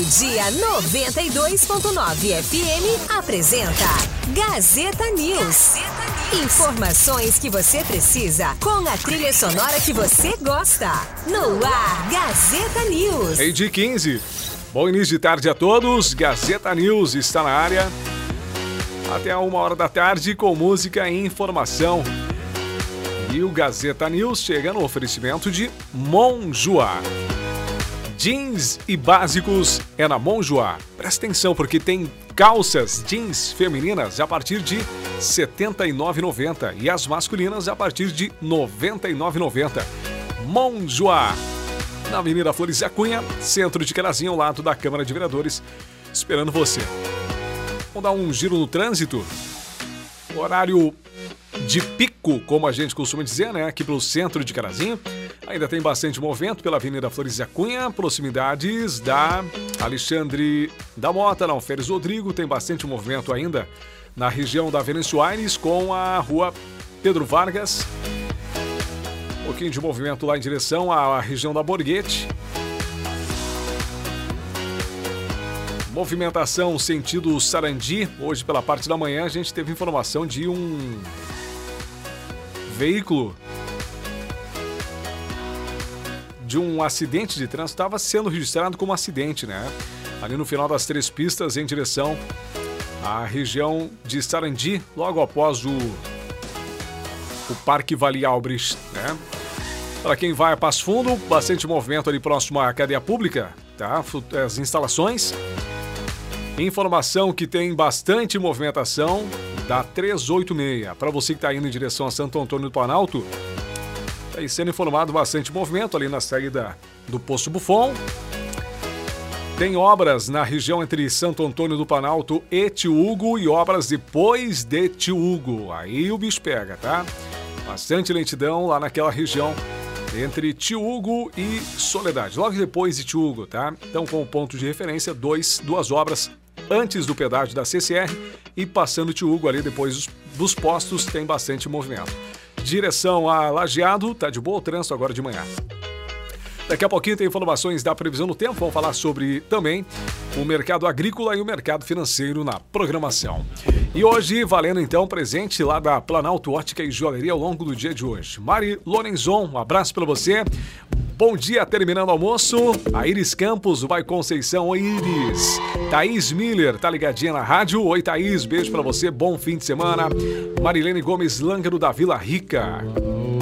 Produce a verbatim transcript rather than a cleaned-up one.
Meio-dia, noventa e dois ponto nove F M apresenta Gazeta News. Gazeta News. Informações que você precisa com a trilha sonora que você gosta. No ar, Gazeta News. Meio dia quinze. Bom início de tarde a todos. Gazeta News está na área. Até a uma hora da tarde com música e informação. E o Gazeta News chega no oferecimento de Monjoie. Jeans e básicos é na Monjoie. Presta atenção porque tem calças jeans femininas a partir de setenta e nove reais e noventa centavos e as masculinas a partir de noventa e nove reais e noventa centavos. Monjoie, na Avenida Flores da Cunha, centro de Carazinho, ao lado da Câmara de Vereadores, esperando você. Vamos dar um giro no trânsito. Horário de pico, como a gente costuma dizer, né? Aqui pelo centro de Carazinho. Ainda tem bastante movimento pela Avenida Flores da Cunha, proximidades da Alexandre da Mota, não, Férez Rodrigo. Tem bastante movimento ainda na região da Venâncio Aires com a rua Pedro Vargas. Um pouquinho de movimento lá em direção à região da Borghetti. Movimentação sentido Sarandi. Hoje, pela parte da manhã, a gente teve informação de um veículo de um acidente de trânsito, estava sendo registrado como acidente, né? Ali no final das três pistas, em direção à região de Sarandi, logo após o, o Parque Vale Albrecht, né? Para quem vai a Passo Fundo, bastante movimento ali próximo à cadeia pública, tá? As instalações. Informação que tem bastante movimentação da trezentos e oitenta e seis. Para você que está indo em direção a Santo Antônio do Planalto, está aí sendo informado bastante movimento ali na saída do Posto Buffon. Tem obras na região entre Santo Antônio do Planalto e Tiúgo e obras depois de Tiúgo. Aí o bicho pega, tá? Bastante lentidão lá naquela região entre Tiúgo e Soledade. Logo depois de Tiúgo, tá? Então, com o ponto de referência, dois, duas obras antes do pedágio da C C R e passando Tiúgo ali depois dos, dos postos, tem bastante movimento. Direção a Lajeado, tá de boa o trânsito agora de manhã. Daqui a pouquinho tem informações da previsão do tempo, vamos falar sobre também o mercado agrícola e o mercado financeiro na programação. E hoje, valendo então presente lá da Planalto Ótica e Joalheria ao longo do dia de hoje. Mari Lorenzon, um abraço para você. Bom dia, terminando o almoço. A Iris Campos, vai Conceição. Oi, Iris. Thaís Miller, tá ligadinha na rádio. Oi, Thaís, beijo pra você, bom fim de semana. Marilene Gomes Lângaro, da Vila Rica.